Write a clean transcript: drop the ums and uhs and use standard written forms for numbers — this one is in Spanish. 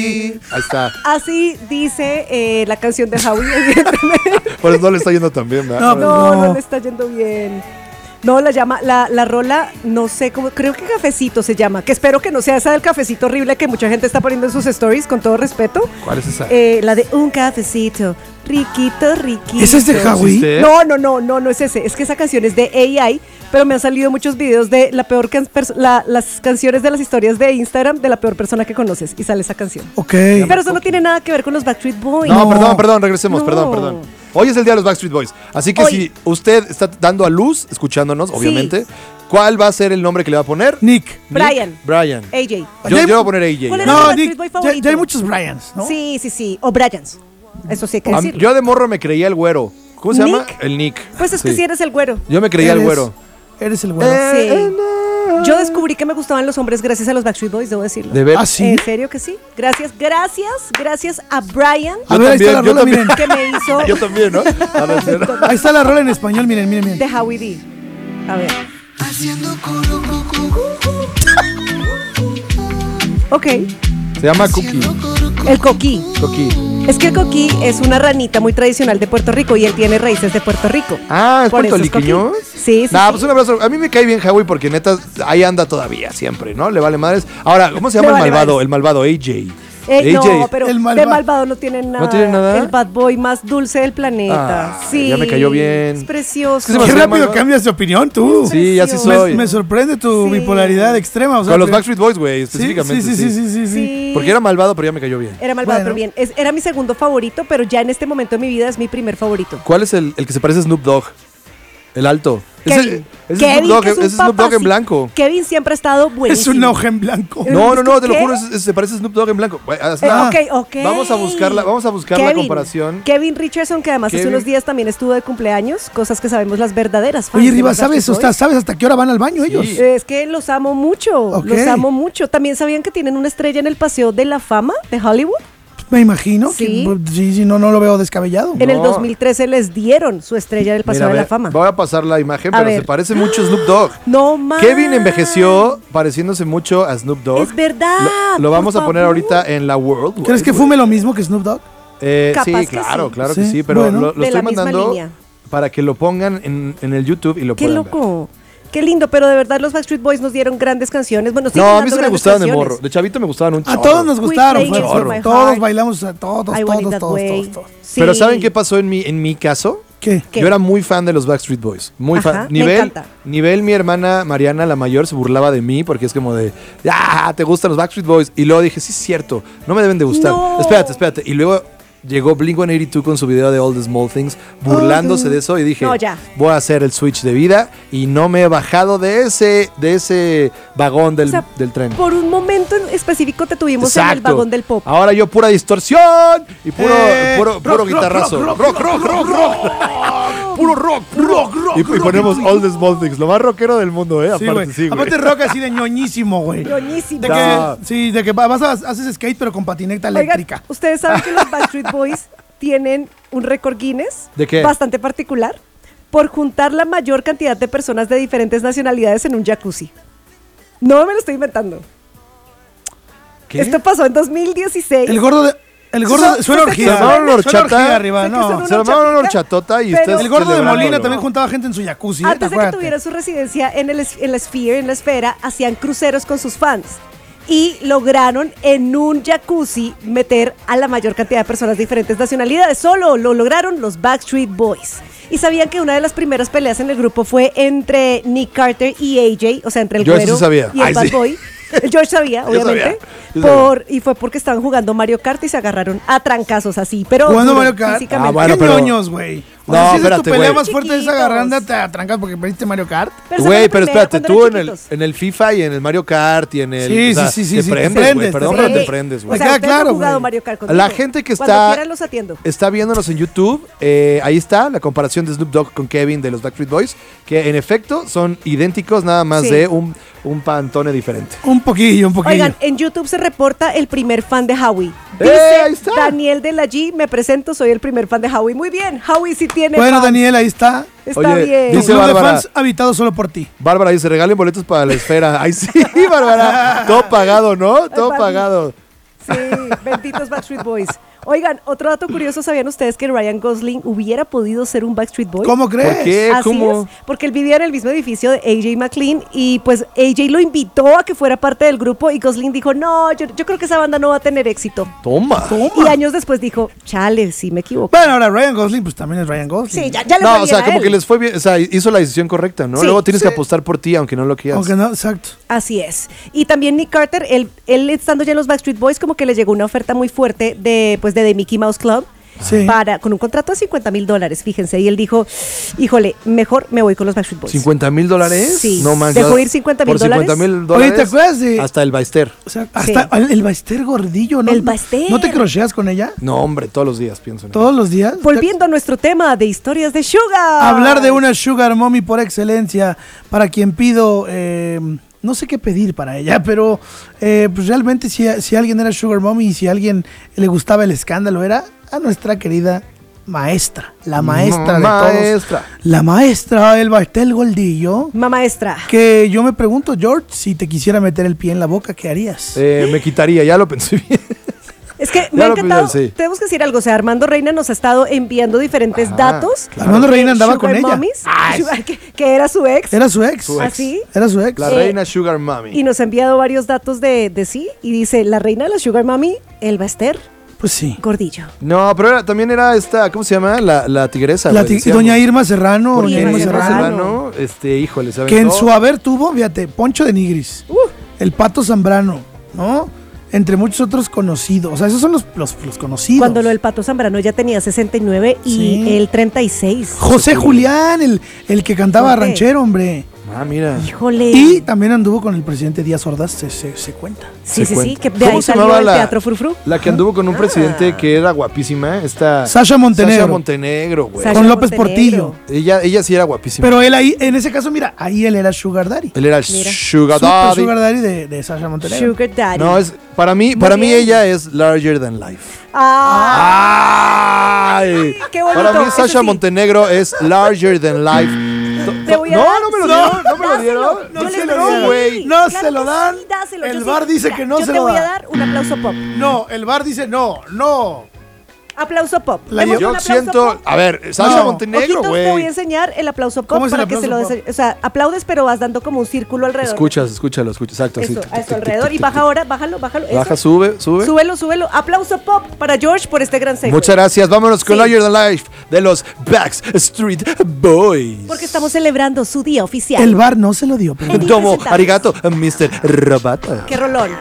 Ahí está. Así dice la canción de Howie, evidentemente. Por eso no le está yendo tan bien, ¿verdad? No le está yendo bien. No, la rola, no sé cómo, creo que Cafecito se llama, que espero que no sea esa del cafecito horrible que mucha gente está poniendo en sus stories, con todo respeto. ¿Cuál es esa? La de Un Cafecito, riquito, riquito. ¿Esa es de Howie? No es ese, es que esa canción es de AI, pero me han salido muchos videos de las canciones de las historias de Instagram de la peor persona que conoces, y sale esa canción. Ok. Pero eso no tiene nada que ver con los Backstreet Boys. No, perdón, regresemos, No. perdón. Hoy es el día de los Backstreet Boys, así que si usted está dando a luz, escuchándonos, obviamente, ¿cuál va a ser el nombre que le va a poner? Nick. Brian. Yo AJ. le voy a poner AJ. ¿Cuál era No, tu Backstreet Nick, Boy favorito? ya hay muchos Bryans, ¿no? Sí. O Bryans. Eso sí hay que decirlo. Yo de morro me creía el güero. ¿Cómo se llama? ¿Nick? El Nick. Pues es que sí eres el güero. Yo me creía el güero. Eres el güero. Sí. Yo descubrí que me gustaban los hombres gracias a los Backstreet Boys, debo decirlo. ¿De ver? ¿Ah, sí? ¿En serio que sí? Gracias a Brian, A ver, ahí está la rola, miren. que me hizo Yo también, ¿no? Ahí está la rola en español, miren. de Howie D. A ver. Ok. Se llama Cookie. El coquí. Cookie. Es que el coquí es una ranita muy tradicional de Puerto Rico y él tiene raíces de Puerto Rico. Ah, ¿es Por eso es puertorriqueño? coquí. Sí. Pues un abrazo. A mí me cae bien Howie porque neta, ahí anda todavía, siempre, ¿no? Le vale madres. Ahora, ¿cómo se llama Le el vale malvado? madres. El malvado, AJ. No, pero El de malvado no tiene nada. ¿No tiene nada? El bad boy más dulce del planeta. Sí. Ya me cayó bien. Es precioso. Es que se Qué me rápido malvado. cambias de opinión tú. Sí, así Precioso. soy. Me sorprende tu Sí. bipolaridad extrema. O sea, Con los que- Backstreet Boys, güey, Sí, específicamente. sí. Sí. Porque era malvado, pero ya me cayó bien. Era malvado, Bueno. pero bien. Era mi segundo favorito, pero ya en este momento de mi vida es mi primer favorito. ¿Cuál es el que se parece a Snoop Dogg? El alto. Kevin. Ese Kevin, Snoop Dogg, que es un ese Snoop Dogg en papacito. blanco. Kevin siempre ha estado Es buenísimo. un hoja en blanco. No, te lo ¿Qué? juro, se parece a Snoop Dogg en blanco. Ok. Vamos a buscar la Kevin. comparación. Kevin Richardson, que además hace Kevin. unos días también estuvo de cumpleaños, cosas que sabemos las verdaderas fans Oye, de Riva, los ¿sabes Backstreet hasta qué hora van al baño ellos? Sí. Boys. Es que los amo mucho, Ok. los amo mucho. ¿También sabían que tienen una estrella en el Paseo de la Fama de Hollywood? Me imagino. Sí. Sí, no lo veo descabellado. En el No. 2013 les dieron su estrella del Paseo Mira, de la ve, Fama. Voy a pasar la imagen, A pero ver. se parece mucho a Snoop Dogg. No más. Kevin envejeció pareciéndose mucho a Snoop Dogg. Es verdad. Lo vamos por a poner favor. ahorita en la World. ¿Crees que fume lo mismo que Snoop Dogg? Capaz Sí, que claro, sí. claro que Sí, sí, pero bueno. lo De estoy la misma mandando línea. para que lo pongan en el YouTube y lo Qué puedan ver. loco. Qué lindo, pero de verdad los Backstreet Boys nos dieron grandes canciones. Bueno, siguen No, a mí dando sí me grandes gustaban de canciones. morro. De chavito me gustaban un A chorro. todos nos gustaron. Playing It Fue- For My todos Heart. bailamos, todos. I Want It That Way. Sí. Pero ¿saben qué pasó en mi caso? ¿Qué? ¿Qué? Yo era muy fan de los Backstreet Boys. Muy Ajá, fan. me encanta. Nivel, mi hermana Mariana, la mayor, se burlaba de mí porque es como de, ¿te gustan los Backstreet Boys? Y luego dije, sí, es cierto, no me deben de gustar. No. Espérate. Y luego llegó Blink-182 con su video de All the Small Things, burlándose de eso y dije, No, ya. voy a hacer el switch de vida y no me he bajado de ese vagón del, O sea, del tren. Por un momento en específico te tuvimos en el Exacto. vagón del pop. Ahora yo pura distorsión y puro rock, guitarrazo. rock, Rock. Puro rock. Y ponemos All the Small Things, lo más rockero del mundo, Sí, aparte, güey. sí, güey. Aparte rock así de ñoñísimo, güey. Ñoñísimo. De No. que, sí, de que haces skate pero con patineta Oigan, eléctrica. ustedes saben que los Backstreet Boys tienen un récord Guinness ¿De qué? bastante particular por juntar la mayor cantidad de personas de diferentes nacionalidades en un jacuzzi. No me lo estoy inventando. ¿Qué? Esto pasó en 2016. El gordo suena orgía. Se armaron una Suena horchata. orgía arriba, Sé que no. son Se armaron una horchatota y Pero- ustedes El gordo de celebrándolo. Molina también juntaba gente en su jacuzzi. Antes de que acuérdate. tuviera su residencia en la Sphere, en la esfera, hacían cruceros con sus fans. Y lograron en un jacuzzi meter a la mayor cantidad de personas de diferentes nacionalidades. Solo lo lograron los Backstreet Boys. Y sabían que una de las primeras peleas en el grupo fue entre Nick Carter y AJ, o sea, entre el Yo eso güero sí sabía. y el Ay, Bad sí. Boy. El George sabía, Yo obviamente. sabía. Y fue porque estaban jugando Mario Kart y se agarraron a trancazos así. Pero ¿Jugando duro, Mario Kart? físicamente. Ah, bueno, ¿Qué pero- ñoños, güey? O No, sea, si es tu espérate, pelea güey. más fuerte de esa Chiquitos. agarranda, te atrancas porque perdiste Mario Kart. Pero esa Güey, fue la pero primera espérate, cuando tú eran chiquitos. en el FIFA y en el Mario Kart y en el... Sí, o sea, sí, te sí, prendes, te güey, prendes, perdón, te pero te Sí. prendes, O güey. Me sea, queda ustedes han claro, jugado güey. Mario Kart conmigo. La gente que Cuando está, quieran los atiendo. está viéndonos en YouTube, ahí está la comparación de Snoop Dogg con Kevin de los Backstreet Boys, que en efecto son idénticos, nada más Sí. de un pantone diferente. Un poquillo. Oigan, en YouTube se reporta el primer fan de Howie. ¡Eh, Dice ahí está! Daniel de la G, me presento, soy el primer fan de Howie. Muy bien, Howie sí tiene Bueno, fans. Daniel, ahí está. Está Oye, bien. Tu dice club de Bárbara. fans habitado solo por ti. Bárbara dice, regalen boletos para la esfera. Ay, sí, Bárbara. Todo pagado, ¿no? Todo Barbie. pagado. Sí, benditos Backstreet Boys. Oigan, otro dato curioso, ¿sabían ustedes que Ryan Gosling hubiera podido ser un Backstreet Boy? ¿Cómo crees? ¿Por qué? Así ¿Cómo? es, porque él vivía en el mismo edificio de AJ McLean y pues AJ lo invitó a que fuera parte del grupo y Gosling dijo, no, yo creo que esa banda no va a tener éxito. Toma. Y años después dijo, chale, sí me equivoqué. Bueno, ahora Ryan Gosling, pues también es Ryan Gosling. Sí, ya le fue No, o bien sea, a como él. que les fue bien, o sea, hizo la decisión correcta, ¿no? Sí, Luego tienes que apostar por ti, aunque no lo quieras. Aunque no, exacto. Así es. Y también Nick Carter, él estando ya en los Backstreet Boys, como que le llegó una oferta muy fuerte de The Mickey Mouse Club. Sí. Con un contrato de $50,000, fíjense. Y él dijo, híjole, mejor me voy con los Backstreet Boys. $50,000. Sí. No más. Dejó ya- ir $50,000. Por $50,000. Oye, ¿te acuerdas de...? Hasta el Baester. O sea, hasta el Baester gordillo, ¿no? El Baester. ¿No te crocheas con ella? No, hombre, todos los días pienso en él. ¿Todos los días? Volviendo a nuestro tema de historias de Sugar. Hablar de una Sugar Mommy por excelencia, para quien pido... no sé qué pedir para ella, pero pues realmente si alguien era Sugar Mommy y si a alguien le gustaba el escándalo, era a nuestra querida maestra, la maestra de Maestra. todos. La maestra, el Bastel Goldillo. Maestra. Que yo me pregunto, George, si te quisiera meter el pie en la boca, ¿qué harías? Me quitaría, ya lo pensé bien. Es que Ya me ha lo encantado. pensé, sí. Tenemos que decir algo. O sea, Armando Reina nos ha estado enviando diferentes datos. claro. Armando Reina andaba Sugar con ella. Mommies, que era su ex. Era su ex. Su ex. ¿Así? Era su ex. La reina Sugar Mommy. Y nos ha enviado varios datos de sí. Y dice, la reina de la Sugar Mommy, el Baester, Pues sí. gordillo. No, pero también era esta, ¿cómo se llama? La tigresa. La güey, decíamos. doña Irma Serrano. Doña Doña Irma Irma Serrano. Serrano. Híjole, ¿sabes? Que en su haber tuvo, fíjate, Poncho de Nigris, el Pato Zambrano, ¿no? Entre muchos otros conocidos. O sea, esos son los conocidos. Cuando lo del Pato Zambrano ya tenía 69 y Sí. él 36. José Julián, el que cantaba ¿Por qué? ranchero, hombre. Ah, mira. Híjole. Y también anduvo con el presidente Díaz Ordaz, se cuenta. Sí, Se sí, cuenta. que de ¿Cómo ahí se salió llamaba el la- Teatro Frufru. La que anduvo con un presidente que era guapísima, esta... Sasha Montenegro. Sasha Montenegro, güey. Sasha Con López Montenegro. Portillo. Ella sí era guapísima. Pero él ahí, en ese caso, mira, ahí él era Sugar Daddy. Él era el Mira. Sugar Super Daddy. Sugar Daddy de Sasha Montenegro. Sugar Daddy. No, es... Para mí Muy bien. ella es larger than life. Ah, ¡Ay! qué bonito, Para mí eso Sasha sí. Montenegro es larger than life. Te voy a No, dar- no me lo sí, dieron, no me lo dáselo. dieron. Yo No les se doy. lo dieron, güey. No Claro se lo que dan. sí, dáselo. El Yo VAR sí, dice mira, que no yo se te lo voy a da. dar un aplauso pop. No, el VAR dice no. Aplauso pop. La Demos llevo- un Yo aplauso siento... pop. A ver, Sasha No. Montenegro, Ojitos, te voy a güey. enseñar el aplauso pop ¿Cómo es el para que se lo aplauso des. O sea, aplaudes, pero vas dando como un círculo alrededor. Escúchalo. Exacto. así. Eso, a eso alrededor. Y baja ahora, bájalo. Baja, eso. sube. Súbelo. Aplauso pop para George por este gran segmento. Muchas gracias. Vámonos con Sí. Larger Than Life de los Backstreet Boys. Porque estamos celebrando su día oficial. El VAR no se lo dio. Pero Genial. Domo, presentamos. arigato, Mr. Roboto. ¡Qué rolón!